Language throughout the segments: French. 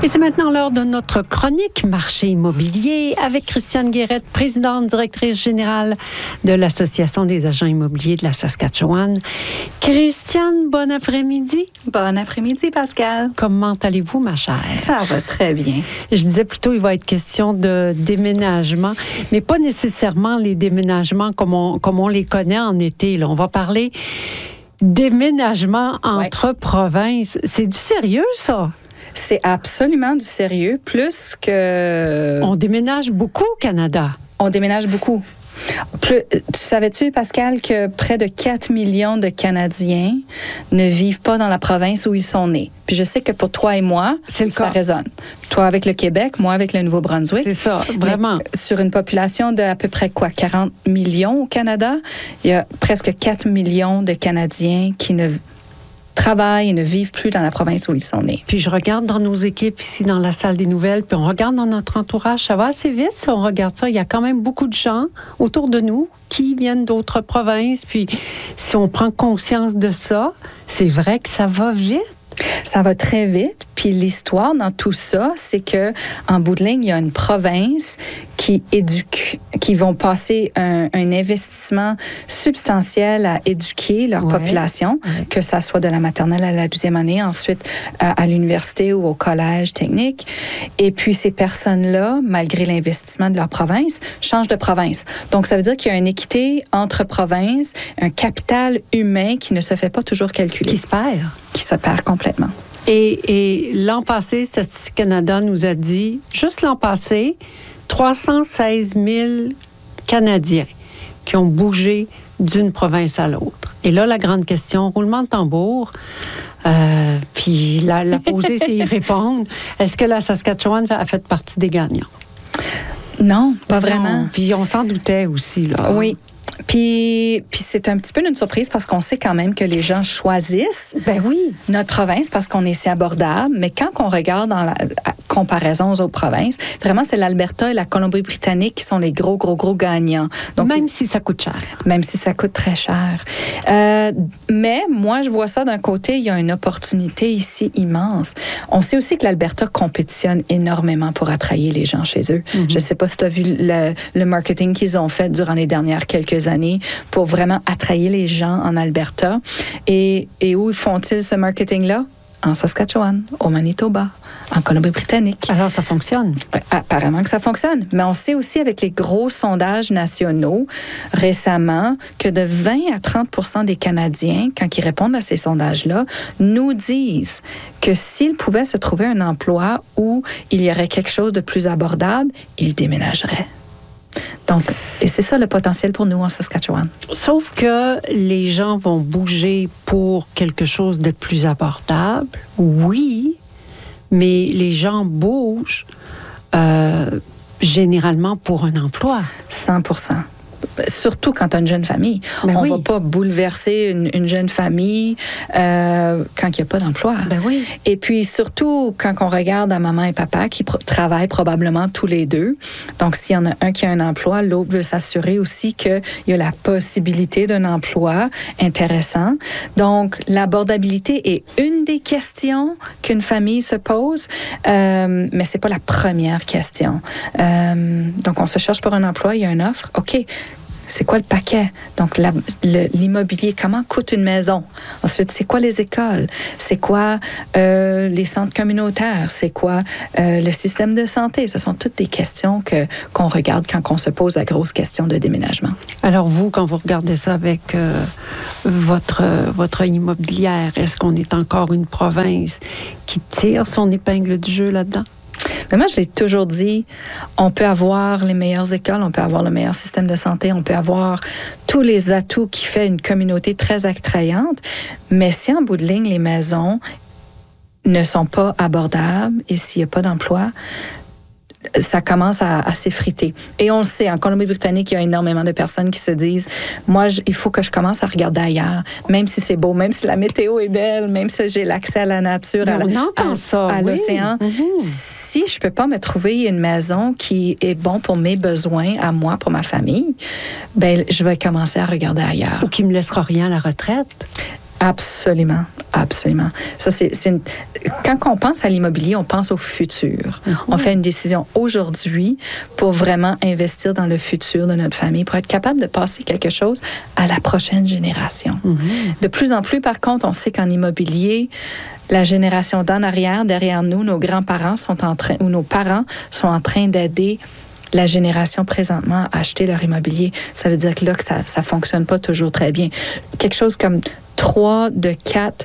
Et c'est maintenant l'heure de notre chronique Marché immobilier avec Christiane Guérette, présidente, directrice générale de l'Association des agents immobiliers de la Saskatchewan. Christiane, bon après-midi. Bon après-midi, Pascal. Comment allez-vous, ma chère? Ça va très bien. Je disais plutôt, il va être question de déménagement, mais pas nécessairement les déménagements comme on les connaît en été. Là. On va parler déménagement entre provinces. C'est du sérieux, ça? C'est absolument du sérieux, plus que... On déménage beaucoup au Canada. On déménage beaucoup. Tu savais-tu, Pascal, que près de 4 millions de Canadiens ne vivent pas dans la province où ils sont nés? Puis je sais que pour toi et moi, ça résonne. Toi avec le Québec, moi avec le Nouveau-Brunswick. C'est ça, vraiment. Mais sur une population de à peu près 40 millions au Canada, il y a presque 4 millions de Canadiens qui ne travaillent et ne vivent plus dans la province où ils sont nés. Puis je regarde dans nos équipes ici dans la salle des nouvelles, puis on regarde dans notre entourage, ça va assez vite si on regarde ça. Il y a quand même beaucoup de gens autour de nous qui viennent d'autres provinces. Puis si on prend conscience de ça, c'est vrai que ça va vite. Ça va très vite. Puis l'histoire dans tout ça, c'est que en bout de ligne, il y a une province qui éduque, qui vont passer un investissement substantiel à éduquer leur population, que ça soit de la maternelle à la 12e année, ensuite à l'université ou au collège technique. Et puis ces personnes-là, malgré l'investissement de leur province, changent de province. Donc ça veut dire qu'il y a une équité entre provinces, un capital humain qui ne se fait pas toujours calculer. Qui se perd. Qui se perd complètement. Et l'an passé, Statistique Canada nous a dit, juste l'an passé, 316 000 Canadiens qui ont bougé d'une province à l'autre. Et là, la grande question, roulement de tambour, puis la poser, c'est y répondre. Est-ce que la Saskatchewan a fait partie des gagnants? Non, pas vraiment. Puis on s'en doutait aussi, là. Oui. Puis c'est un petit peu une surprise parce qu'on sait quand même que les gens choisissent notre province parce qu'on est si abordable. Mais quand on regarde dans la comparaison aux autres provinces, vraiment, c'est l'Alberta et la Colombie-Britannique qui sont les gros gagnants. Donc, même si ça coûte cher. Même si ça coûte très cher. Mais moi, je vois ça d'un côté, il y a une opportunité ici immense. On sait aussi que l'Alberta compétitionne énormément pour attraire les gens chez eux. Je ne sais pas si tu as vu le marketing qu'ils ont fait durant les dernières quelques années pour vraiment attraire les gens en Alberta. Et où font-ils ce marketing-là? En Saskatchewan, au Manitoba, en Colombie-Britannique. Alors, ça fonctionne? Apparemment que ça fonctionne. Mais on sait aussi avec les gros sondages nationaux récemment que de 20 à 30 des Canadiens, quand ils répondent à ces sondages-là, nous disent que s'ils pouvaient se trouver un emploi où il y aurait quelque chose de plus abordable, ils déménageraient. Donc, et c'est ça le potentiel pour nous en Saskatchewan. Sauf que les gens vont bouger pour quelque chose de plus abordable, oui, mais les gens bougent généralement pour un emploi. 100%. Surtout quand tu as une jeune famille. On ne va pas bouleverser une jeune famille quand il n'y a pas d'emploi. Et puis surtout quand on regarde à maman et papa qui travaillent probablement tous les deux. Donc s'il y en a un qui a un emploi, l'autre veut s'assurer aussi qu'il y a la possibilité d'un emploi intéressant. Donc l'abordabilité est une des questions qu'une famille se pose, mais c'est pas la première question. Donc on se cherche pour un emploi, il y a une offre. OK. C'est quoi le paquet? Donc, l'immobilier, comment coûte une maison? Ensuite, c'est quoi les écoles? C'est quoi les centres communautaires? C'est quoi le système de santé? Ce sont toutes des questions qu'on regarde quand on se pose la grosse question de déménagement. Alors, vous, quand vous regardez ça avec votre immobilière, est-ce qu'on est encore une province qui tire son épingle du jeu là-dedans? Mais moi, je l'ai toujours dit, on peut avoir les meilleures écoles, on peut avoir le meilleur système de santé, on peut avoir tous les atouts qui fait une communauté très attrayante, mais si en bout de ligne, les maisons ne sont pas abordables et s'il n'y a pas d'emploi, ça commence à s'effriter. Et on le sait, en Colombie-Britannique, il y a énormément de personnes qui se disent, moi, il faut que je commence à regarder ailleurs, même si c'est beau, même si la météo est belle, même si j'ai l'accès à la nature, à l'océan. Si je peux pas me trouver une maison qui est bon pour mes besoins, à moi, pour ma famille, ben je vais commencer à regarder ailleurs. Ou qui me laissera rien à la retraite. Absolument, absolument. Ça, quand on pense à l'immobilier, on pense au futur. On fait une décision aujourd'hui pour vraiment investir dans le futur de notre famille, pour être capable de passer quelque chose à la prochaine génération. De plus en plus, par contre, on sait qu'en immobilier, la génération d'en arrière, derrière nous, nos grands-parents ou nos parents sont en train d'aider la génération présentement à acheter leur immobilier. Ça veut dire que là, que ça fonctionne pas toujours très bien. Quelque chose comme 3 de 4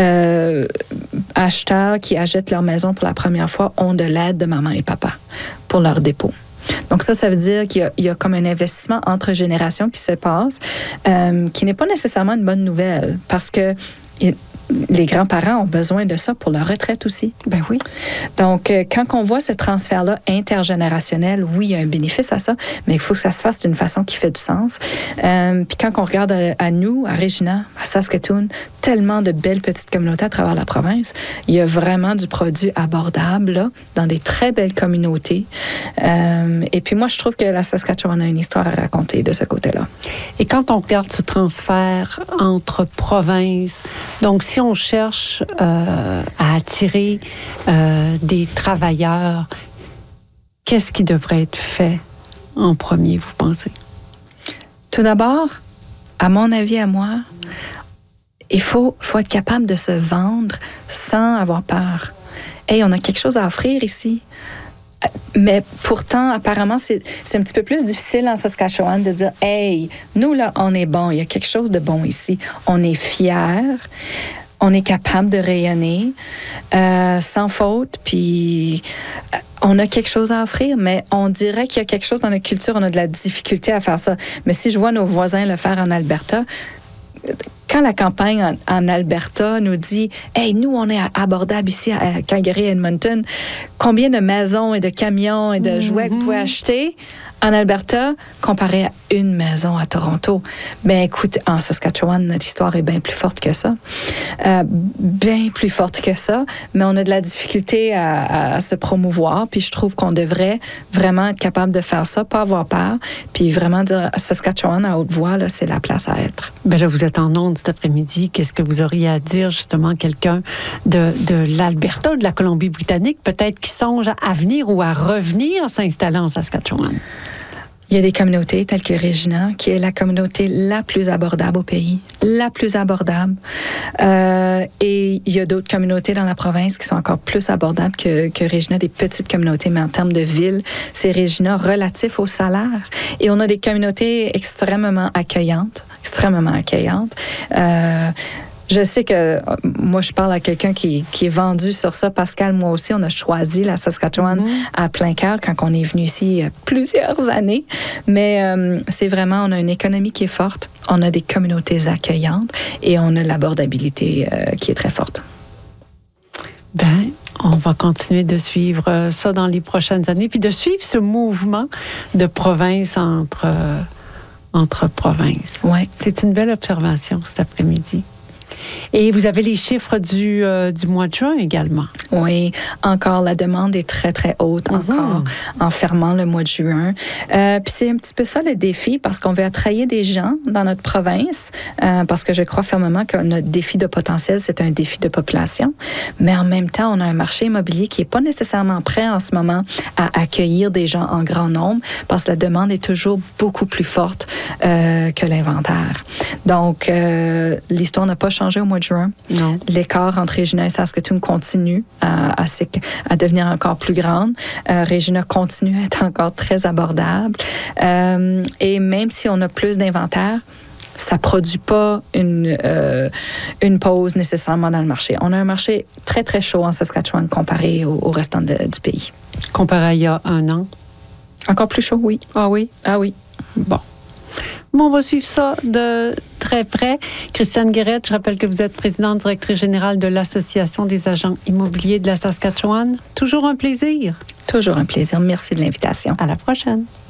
acheteurs qui achètent leur maison pour la première fois ont de l'aide de maman et papa pour leur dépôt. Donc ça veut dire qu'il y a comme un investissement entre générations qui se passe, qui n'est pas nécessairement une bonne nouvelle, parce que les grands-parents ont besoin de ça pour leur retraite aussi. Ben oui. Donc, quand on voit ce transfert-là intergénérationnel, oui, il y a un bénéfice à ça, mais il faut que ça se fasse d'une façon qui fait du sens. Puis quand on regarde à nous, à Regina, à Saskatoon, tellement de belles petites communautés à travers la province, il y a vraiment du produit abordable, là, dans des très belles communautés. Et puis moi, je trouve que la Saskatchewan a une histoire à raconter de ce côté-là. Et quand on regarde ce transfert entre provinces, donc si on cherche à attirer des travailleurs, qu'est-ce qui devrait être fait en premier, vous pensez? Tout d'abord, à mon avis, à moi, il faut être capable de se vendre sans avoir peur. Hey, on a quelque chose à offrir ici. Mais pourtant, apparemment, c'est un petit peu plus difficile en Saskatchewan de dire « Hey, nous, là, on est bon. Il y a quelque chose de bon ici. On est fiers. On est capable de rayonner sans faute. Puis, on a quelque chose à offrir. Mais on dirait qu'il y a quelque chose dans notre culture. On a de la difficulté à faire ça. Mais si je vois nos voisins le faire en Alberta, quand la campagne en Alberta nous dit « Hey, nous, on est abordable ici à Calgary, Edmonton. Combien de maisons et de camions et de jouets que vous pouvez acheter en Alberta comparé à une maison à Toronto? » Ben écoute, en Saskatchewan, notre histoire est bien plus forte que ça. Bien plus forte que ça. Mais on a de la difficulté à se promouvoir. Puis je trouve qu'on devrait vraiment être capable de faire ça, pas avoir peur. Puis vraiment dire Saskatchewan à haute voix, là, c'est la place à être. Ben là, vous êtes en ondes cet après-midi. Qu'est-ce que vous auriez à dire, justement, quelqu'un de l'Alberta, de la Colombie-Britannique, peut-être qui songe à venir ou à revenir s'installer en Saskatchewan? Il y a des communautés telles que Regina, qui est la communauté la plus abordable au pays, la plus abordable. Et il y a d'autres communautés dans la province qui sont encore plus abordables que Regina, des petites communautés, mais en termes de ville, c'est Regina relatif au salaire. Et on a des communautés extrêmement accueillantes. Je sais que moi, je parle à quelqu'un qui est vendu sur ça. Pascal, moi aussi, on a choisi la Saskatchewan à plein cœur quand on est venu ici il y a plusieurs années. Mais c'est vraiment, on a une économie qui est forte, on a des communautés accueillantes et on a l'abordabilité qui est très forte. Ben, on va continuer de suivre ça dans les prochaines années, puis de suivre ce mouvement de province entre provinces. Ouais. C'est une belle observation cet après-midi. Et vous avez les chiffres du mois de juin également. Oui, encore, la demande est très, très haute, encore, en fermant le mois de juin. Puis c'est un petit peu ça le défi, parce qu'on veut attrayer des gens dans notre province, parce que je crois fermement que notre défi de potentiel, c'est un défi de population. Mais en même temps, on a un marché immobilier qui n'est pas nécessairement prêt en ce moment à accueillir des gens en grand nombre, parce que la demande est toujours beaucoup plus forte que l'inventaire. Donc, l'histoire n'a pas changé au mois de juin. Non. L'écart entre Regina et Saskatoon continue à devenir encore plus grande. Regina continue à être encore très abordable. Et même si on a plus d'inventaire, ça ne produit pas une pause nécessairement dans le marché. On a un marché très, très chaud en Saskatchewan comparé au restant du pays. Comparé à il y a un an? Encore plus chaud, oui. Ah oui? Ah oui. Bon, on va suivre ça de très près. Christiane Guérette, je rappelle que vous êtes présidente directrice générale de l'Association des agents immobiliers de la Saskatchewan. Toujours un plaisir. Toujours un plaisir. Merci de l'invitation. À la prochaine.